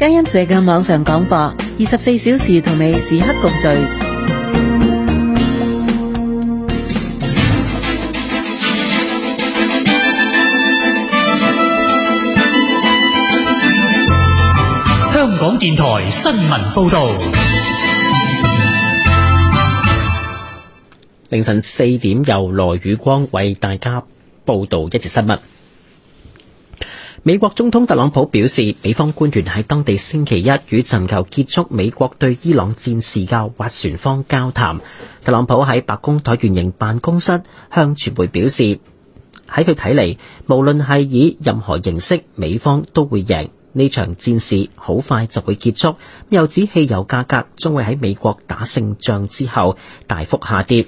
佳音社嘅網上廣播，24小時同你時刻共聚。 香港電台新聞報道。 凌晨4點，由羅宇光為大家報道一節新聞。美國總統特朗普表示，美方官員喺當地星期一與尋求結束美國對伊朗戰事嘅斡旋方交談。特朗普喺白宮橢圓形辦公室向傳媒表示，喺佢睇嚟，無論係以任何形式，美方都會贏。呢場戰事好快就會結束，又指汽油價格將會喺美國打勝仗之後大幅下跌。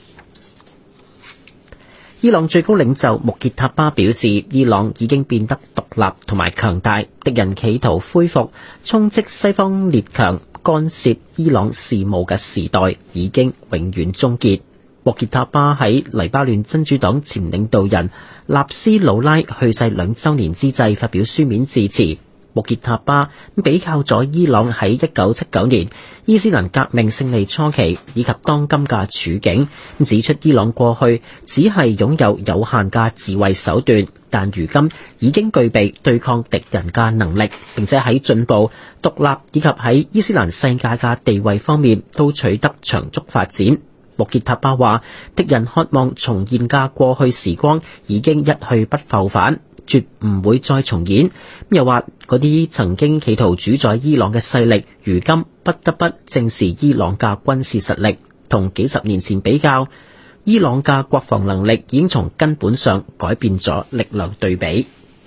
伊朗最高領袖穆傑塔巴表示，伊朗已經變得獨立同埋強大，敵人企圖恢復充斥西方列強干涉伊朗事務嘅時代已經永遠終結。穆傑塔巴喺黎巴嫩真主黨前領導人納斯魯拉去世2週年之際發表書面致辭。穆傑塔巴比較咗伊朗喺1979年伊斯蘭革命勝利初期以及當今嘅處境，指出伊朗過去只係擁有有限嘅自衛手段，但如今已經具備對抗敵人嘅能力，並且喺進步、獨立以及喺伊斯蘭世界嘅地位方面都取得長足發展。穆傑塔巴話，敵人渴望重現嘅過去時光已經一去不復返，絕唔會再重演。又話嗰啲曾經企圖主宰伊朗嘅勢力，如今不得不正視伊朗嘅軍事實力。同幾十年前比較，伊朗嘅國防能力已經從根本上改變咗力量對比。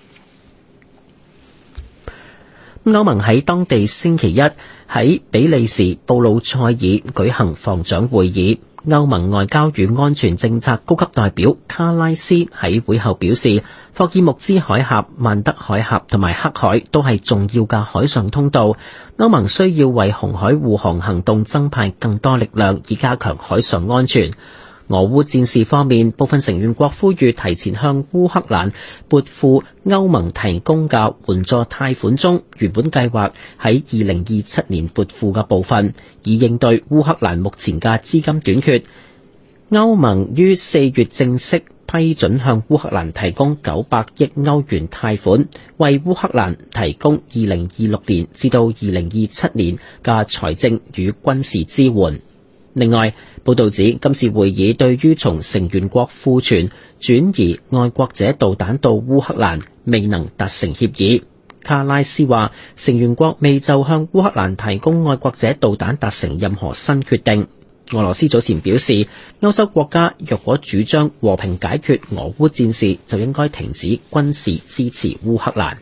歐盟喺當地星期一喺比利時布魯塞爾舉行防長會議。歐盟外交與安全政策高級代表卡拉斯喺會後表示，霍爾木茲海峽、曼德海峽同埋黑海都係重要嘅海上通道。歐盟需要為紅海護航行動增派更多力量，以加強海上安全。俄烏戰事方面，部分成員國呼籲提前向烏克蘭撥付歐盟提供嘅援助貸款中原本計劃喺2027年撥付嘅部分，以應對烏克蘭目前嘅資金短缺。歐盟於4月正式批准向烏克蘭提供900億歐元貸款，為烏克蘭提供2026年至到2027年嘅財政與軍事支援。另外，報道指今次會議對於從成員國庫存轉移愛國者導彈到烏克蘭未能達成協議。卡拉斯話，成員國未就向烏克蘭提供愛國者導彈達成任何新決定。俄羅斯早前表示，歐洲國家若果主張和平解決俄烏戰事，就應該停止軍事支持烏克蘭。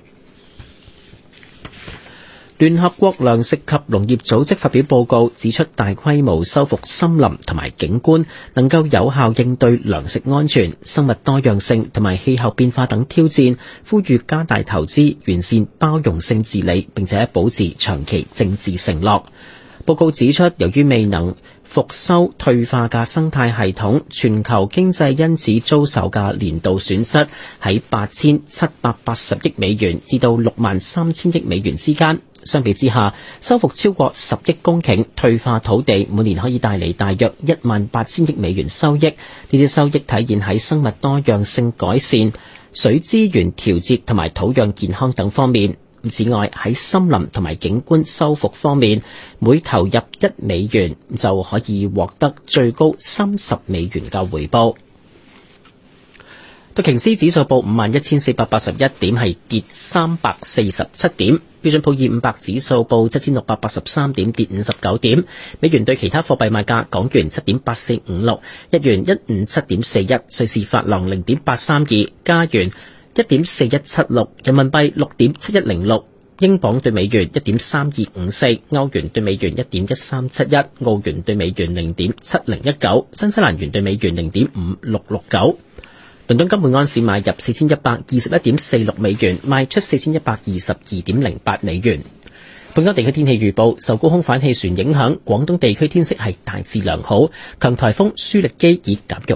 聯合國糧食及農業組織發表報告，指出大規模修復森林同埋景觀能夠有效應對糧食安全、生物多樣性同埋氣候變化等挑戰，呼籲加大投資、完善包容性治理，並且保持長期政治承諾。報告指出，由於未能復修退化嘅生態系統，全球經濟因此遭受嘅年度損失喺8780億美元至到63000億美元之間。相比之下，修復超過10億公頃退化土地，每年可以帶嚟大約18000億美元收益。呢啲收益體現喺生物多樣性改善、水資源調節同埋土壤健康等方面。此外，喺森林同埋景觀修復方面，每投入1美元就可以獲得最高30美元嘅回報。道瓊斯指數報51481點，係跌347點。標準普爾500指數報7683點，跌59點。美元對其他貨幣賣價：港元7.8456，日元157.41，瑞士法郎0.832，加元1.4176，人民幣6.7106，英鎊對美元1.3254，歐元對美元1.1371，澳元對美元0.7019，新西蘭元對美元0.5669。倫敦金每安士買入4121.46美元，賣出4122.08美元。本港地區天氣預報，受高空反氣旋影響，廣東地區天色係大致良好，強颱風舒力基以減弱